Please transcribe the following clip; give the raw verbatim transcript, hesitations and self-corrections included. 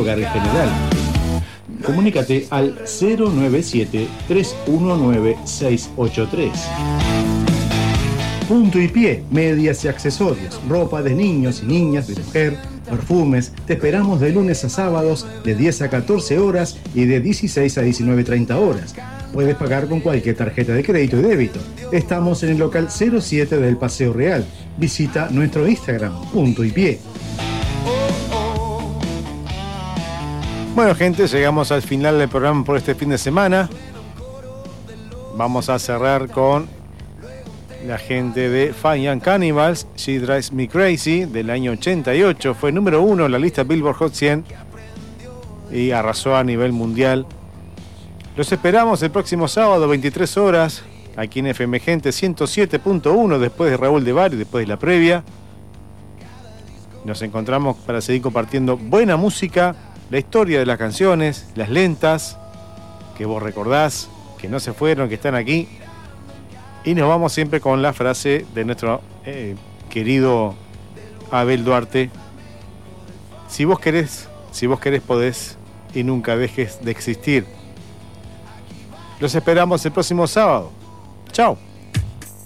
Hogar General. Comunícate al cero nueve siete, tres uno nueve, seis ocho tres. Punto y Pie, medias y accesorios, ropa de niños y niñas, de mujer, perfumes. Te esperamos de lunes a sábados de diez a catorce horas y de dieciséis a diecinueve treinta horas. Puedes pagar con cualquier tarjeta de crédito y débito. Estamos en el local cero siete del Paseo Real. Visita nuestro Instagram, Punto y Pie. Bueno, gente, llegamos al final del programa por este fin de semana. Vamos a cerrar con la gente de Fine Young Cannibals, She Drives Me Crazy, del año ochenta y ocho. Fue número uno en la lista Billboard Hot cien y arrasó a nivel mundial. Los esperamos el próximo sábado, veintitrés horas, aquí en F M Gente ciento siete punto uno, después de Raúl de Bar y después de la previa. Nos encontramos para seguir compartiendo buena música, la historia de las canciones, las lentas, que vos recordás, que no se fueron, que están aquí. Y nos vamos siempre con la frase de nuestro eh, querido Abel Duarte: si vos querés, si vos querés podés, y nunca dejes de existir. Los esperamos el próximo sábado. Chao.